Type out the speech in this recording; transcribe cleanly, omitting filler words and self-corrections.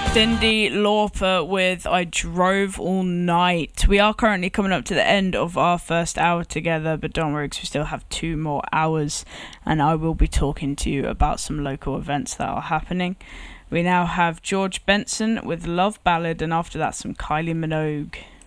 Cyndi Lauper with I Drove All Night. We are currently coming up to the end of our first hour together, but don't worry because we still have 2 more hours and I will be talking to you about some local events that are happening. We now have George Benson with Love Ballad, and after that some Kylie Minogue.